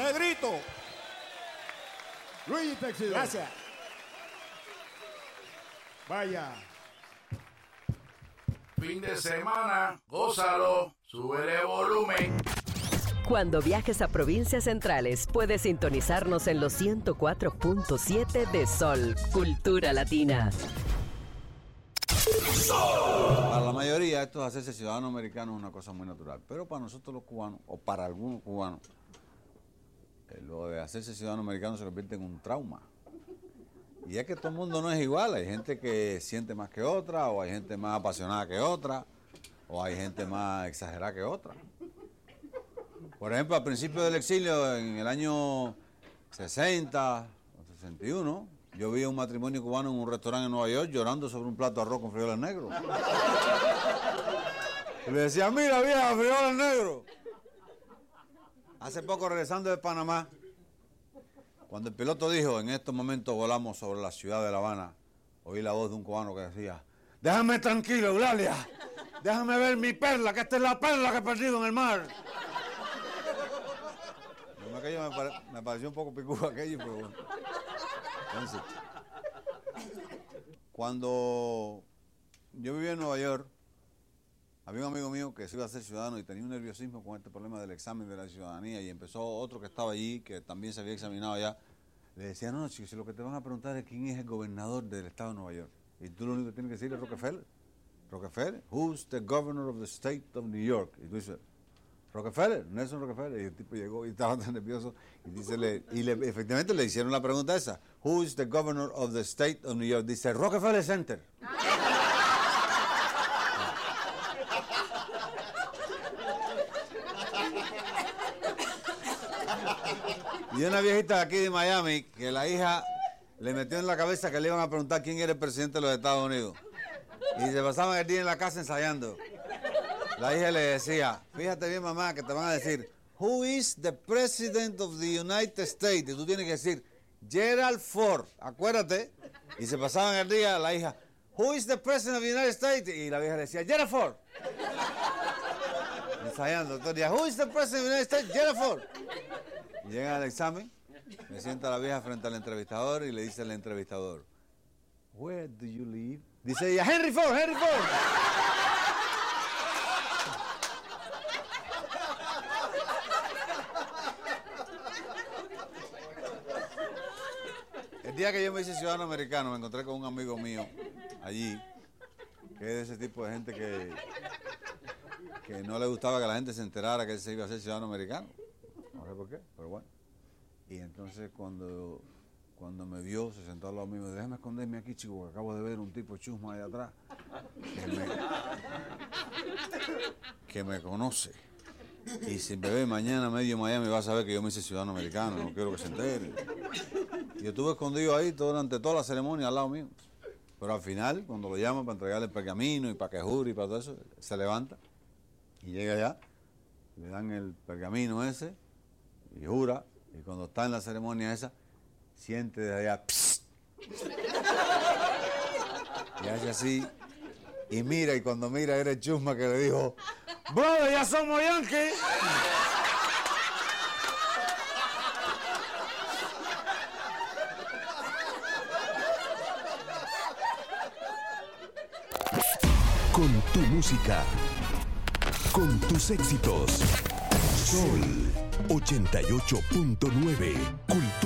Negrito. Luigi Texidor. Gracias. Vaya. Fin de semana, gózalo, súbele volumen. Cuando viajes a provincias centrales, puedes sintonizarnos en los 104.7 de Sol, Cultura Latina. Para la mayoría, esto de hacerse ciudadano americano es una cosa muy natural. Pero para nosotros los cubanos, o para algunos cubanos, lo de hacerse ciudadano americano se convierte en un trauma. Y es que todo el mundo no es igual. Hay gente que siente más que otra, o hay gente más apasionada que otra, o hay gente más exagerada que otra. Por ejemplo, al principio del exilio, en el año 60 o 61, yo vi a un matrimonio cubano en un restaurante en Nueva York llorando sobre un plato de arroz con frijoles negros. Y le decía, mira vieja, frijoles negros. Hace poco, regresando de Panamá, cuando el piloto dijo, en estos momentos volamos sobre la ciudad de La Habana, oí la voz de un cubano que decía, déjame tranquilo, Eulalia, déjame ver mi perla, que esta es la perla que he perdido en el mar. Aquello me pareció un poco picudo aquello, pero bueno. Entonces, cuando yo vivía en Nueva York, había un amigo mío que se iba a ser ciudadano y tenía un nerviosismo con este problema del examen de la ciudadanía, y empezó otro que estaba allí, que también se había examinado allá. Le decía, no, chicos, si lo que te van a preguntar es quién es el gobernador del estado de Nueva York. Y tú lo único que tienes que decir es Rockefeller. Rockefeller, who's the governor of the state of New York? Y tú dices, Rockefeller, Nelson Rockefeller. Y el tipo llegó y estaba tan nervioso. Y efectivamente le hicieron la pregunta esa. Who is the governor of the state of New York? Dice, Rockefeller Center. Y una viejita de aquí de Miami, que la hija le metió en la cabeza que le iban a preguntar quién era el presidente de los Estados Unidos. Y se pasaban el día en la casa ensayando. La hija le decía, fíjate bien mamá, que te van a decir, who is the president of the United States? Y tú tienes que decir, Gerald Ford, acuérdate. Y se pasaban el día, la hija, who is the president of the United States? Y la vieja le decía, Gerald Ford. Ensayando, todo el día, who is the president of the United States? Gerald Ford. Y llega al examen, me sienta la vieja frente al entrevistador y le dice al entrevistador, where do you live? Dice ella, Henry Ford, Henry Ford. El día que yo me hice ciudadano americano, me encontré con un amigo mío allí, que es de ese tipo de gente que no le gustaba que la gente se enterara que él se iba a hacer ciudadano americano. No sé por qué, pero bueno. Y entonces cuando me vio, se sentó al lado mío y me dijo, déjame esconderme aquí, chico, que acabo de ver un tipo chusma allá atrás que me conoce. Y si me ve mañana medio Miami va a saber que yo me hice ciudadano americano, no quiero que se entere. Y yo estuve escondido ahí durante toda la ceremonia al lado mío. Pero al final, cuando lo llaman para entregarle el pergamino y para que jure y para todo eso, se levanta y llega allá, le dan el pergamino ese y jura. Y cuando está en la ceremonia esa, siente de allá, psst, y hace así, y mira, y cuando mira era el chusma que le dijo, brother, ya somos yankees. Con tu música, con tus éxitos. Sol 88.9, Cultura.